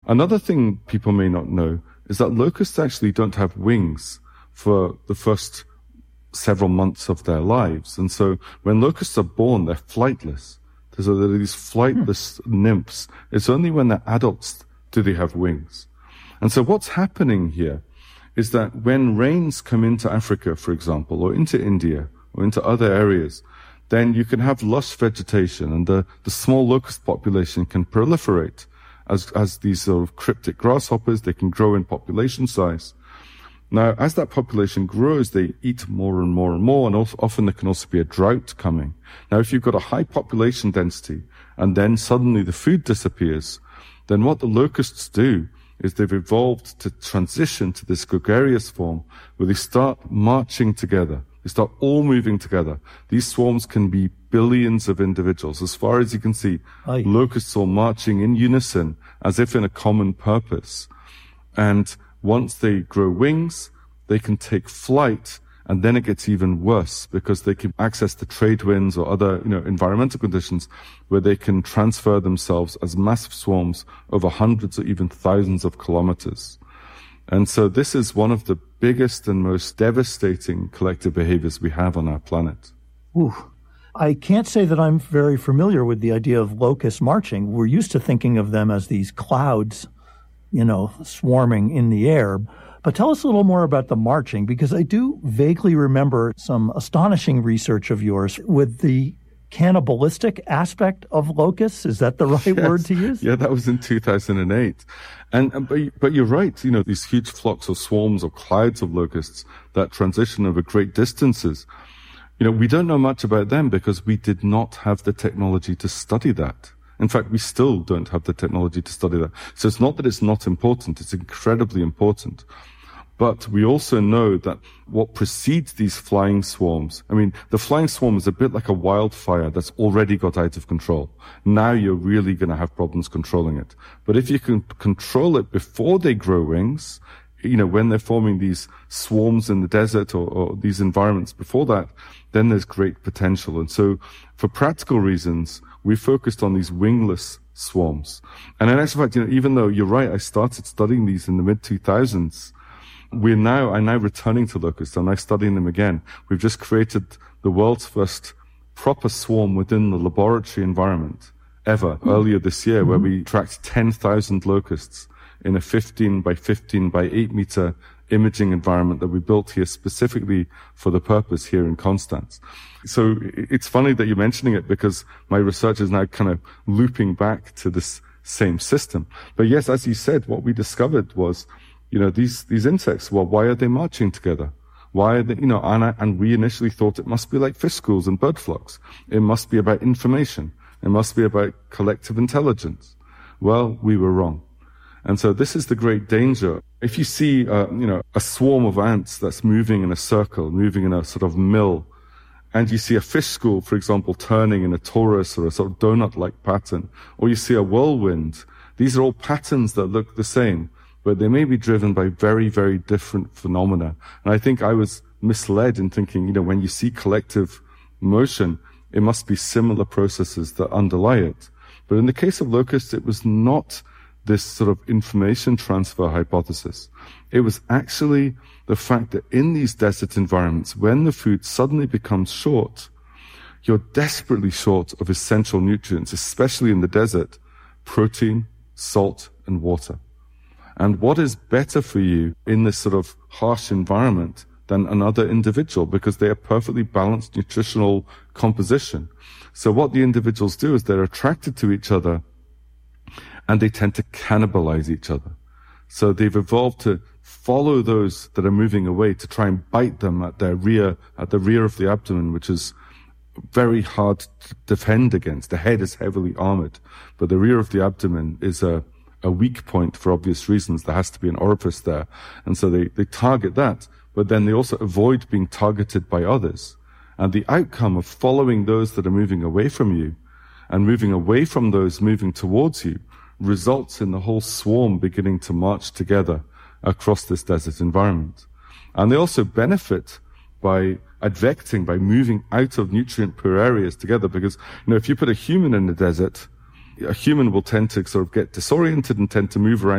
Another thing people may not know is that locusts actually don't have wings for the first several months of their lives. And so when locusts are born, they're flightless. So they're these flightless nymphs. It's only when they're adults do they have wings. And so what's happening here is that when rains come into Africa, for example, or into India, or into other areas, then you can have lush vegetation, and the small locust population can proliferate as these sort of cryptic grasshoppers. They can grow in population size. Now, as that population grows, they eat more and more and more, and often there can also be a drought coming. Now, if you've got a high population density, and then suddenly the food disappears, then what the locusts do is they've evolved to transition to this gregarious form, where they start marching together. They start all moving together. These swarms can be billions of individuals. As far as you can see, locusts all marching in unison, as if in a common purpose. And once they grow wings, they can take flight, and then it gets even worse because they can access the trade winds or other, environmental conditions where they can transfer themselves as massive swarms over hundreds or even thousands of kilometers. And so this is one of the biggest and most devastating collective behaviors we have on our planet. Ooh. I can't say that I'm very familiar with the idea of locusts marching. We're used to thinking of them as these clouds, swarming in the air. But tell us a little more about the marching, because I do vaguely remember some astonishing research of yours with the cannibalistic aspect of locusts. Is that the right word to use? Yeah, that was in 2008. But you're right. These huge flocks or swarms or clouds of locusts that transition over great distances. We don't know much about them because we did not have the technology to study that. In fact, we still don't have the technology to study that. So it's not that it's not important. It's incredibly important. But we also know that what precedes these flying swarms, the flying swarm is a bit like a wildfire that's already got out of control. Now you're really going to have problems controlling it. But if you can control it before they grow wings, when they're forming these swarms in the desert or these environments before that, then there's great potential. And so for practical reasons, we focused on these wingless swarms. And in actual fact, even though you're right, I started studying these in the mid-2000s, I'm now returning to locusts. I'm now studying them again. We've just created the world's first proper swarm within the laboratory environment ever, earlier this year, where we tracked 10,000 locusts in a 15 by 15 by 8 meter imaging environment that we built here specifically for the purpose here in Konstanz. So it's funny that you're mentioning it, because my research is now kind of looping back to this same system. But yes, as you said, what we discovered was, these insects, well, why are they marching together? Why are they, and we initially thought it must be like fish schools and bird flocks. It must be about information. It must be about collective intelligence. Well, we were wrong. And so this is the great danger. If you see, a swarm of ants that's moving in a circle, moving in a sort of mill, and you see a fish school, for example, turning in a torus or a sort of donut-like pattern, or you see a whirlwind, these are all patterns that look the same, but they may be driven by very, very different phenomena. And I think I was misled in thinking, when you see collective motion, it must be similar processes that underlie it. But in the case of locusts, it was not this sort of information transfer hypothesis. It was actually the fact that in these desert environments, when the food suddenly becomes short, you're desperately short of essential nutrients, especially in the desert: protein, salt, and water. And what is better for you in this sort of harsh environment than another individual, because they are perfectly balanced nutritional composition. So what the individuals do is they're attracted to each other, and they tend to cannibalize each other. So they've evolved to follow those that are moving away, to try and bite them at the rear of the abdomen, which is very hard to defend against. The head is heavily armored, but the rear of the abdomen is a weak point for obvious reasons. There has to be an orifice there. And so they target that, but then they also avoid being targeted by others. And the outcome of following those that are moving away from you and moving away from those moving towards you results in the whole swarm beginning to march together across this desert environment. And they also benefit by advecting, by moving out of nutrient-poor areas together, because, if you put a human in the desert, a human will tend to sort of get disoriented and tend to move around